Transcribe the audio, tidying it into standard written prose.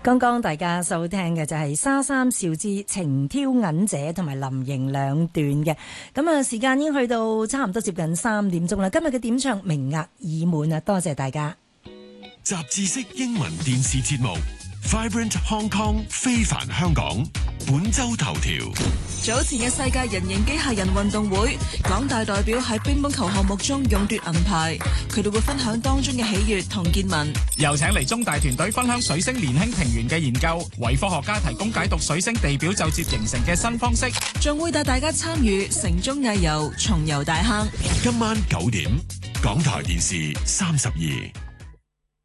剛剛大家收聽嘅就係沙三少之情挑銀者同埋林盈兩段嘅。咁啊，時間已經去到差唔多接近3點鐘啦。今日嘅點唱名額已滿啊，多謝大家。 雜誌式英文電視節目 Vibrant Hong Kong 非凡香港本周頭條。 早前嘅世界人形機械人運動會，港大代表喺乒乓球項目中勇奪銀牌，佢哋會分享當中嘅喜悅同見聞。 又請嚟中大團隊分享水星年輕平原嘅研究，為科學家提供解讀水星地表就接形成嘅新方式， 仲會帶大家參與城中藝遊重遊大坑。 今晚9點，港台電視32。